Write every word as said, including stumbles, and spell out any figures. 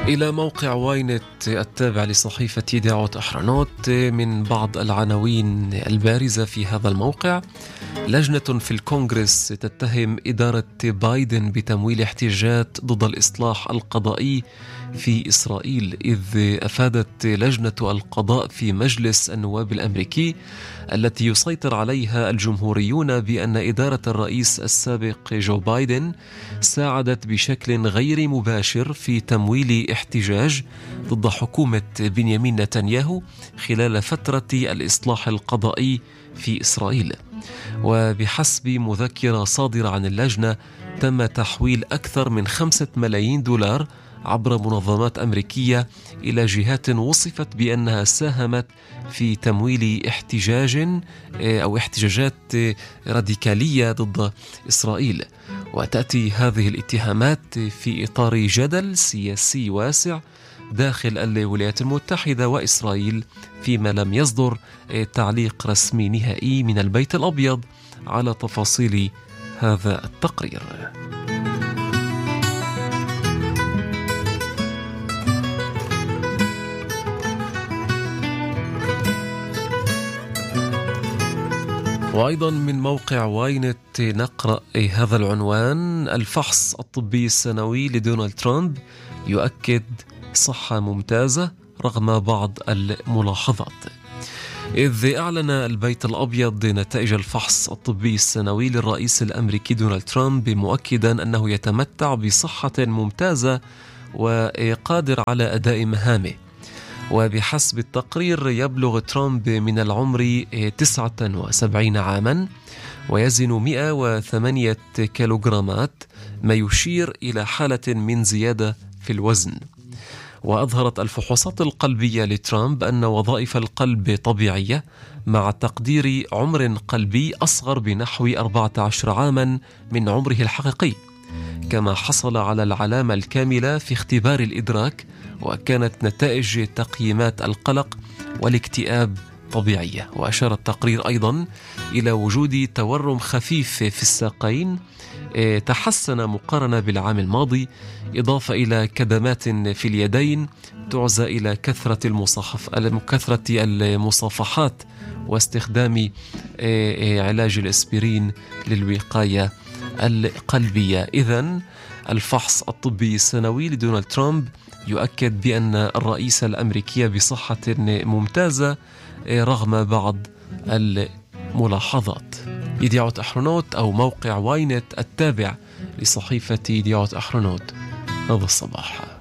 إلى موقع واينت التابع لصحيفة يديعوت أحرنوت. من بعض العناوين البارزة في هذا الموقع: لجنة في الكونغرس تتهم إدارة بايدن بتمويل احتجاجات ضد الإصلاح القضائي في إسرائيل، إذ أفادت لجنة القضاء في مجلس النواب الأمريكي التي يسيطر عليها الجمهوريون بأن إدارة الرئيس السابق جو بايدن ساعدت بشكل غير مباشر في تمويل احتجاج ضد حكومة بنيامين نتنياهو خلال فترة الإصلاح القضائي في إسرائيل. وبحسب مذكرة صادرة عن اللجنة، تم تحويل أكثر من خمسة ملايين دولار عبر منظمات أمريكية إلى جهات وصفت بأنها ساهمت في تمويل احتجاج أو احتجاجات راديكالية ضد إسرائيل. وتأتي هذه الاتهامات في إطار جدل سياسي واسع داخل الولايات المتحدة وإسرائيل، فيما لم يصدر تعليق رسمي نهائي من البيت الأبيض على تفاصيل هذا التقرير. وأيضا من موقع واينت نقرأ هذا العنوان: الفحص الطبي السنوي لدونالد ترامب يؤكد صحة ممتازة رغم بعض الملاحظات. إذ أعلن البيت الأبيض نتائج الفحص الطبي السنوي للرئيس الأمريكي دونالد ترامب، مؤكدا أنه يتمتع بصحة ممتازة وقادر على أداء مهامه. وبحسب التقرير يبلغ ترامب من العمر تسعة وسبعين عاما ويزن مئة وثمانية كيلوغرامات، ما يشير إلى حالة من زيادة في الوزن. وأظهرت الفحوصات القلبية لترامب أن وظائف القلب طبيعية، مع تقدير عمر قلبي أصغر بنحو أربعة عشر عاما من عمره الحقيقي. كما حصل على العلامة الكاملة في اختبار الإدراك، وكانت نتائج تقييمات القلق والاكتئاب طبيعية. وأشار التقرير أيضا إلى وجود تورم خفيف في الساقين تحسن مقارنة بالعام الماضي، إضافة إلى كدمات في اليدين تعزى إلى كثرة المصافح كثرة المصافحات واستخدام علاج الإسبرين للوقاية القلبية. إذن الفحص الطبي السنوي لدونالد ترامب يؤكد بأن الرئيس الأمريكي بصحة ممتازة رغم بعض الملاحظات. يديعوت أحرنوت أو موقع واينت التابع لصحيفة يديعوت أحرنوت هذا الصباح.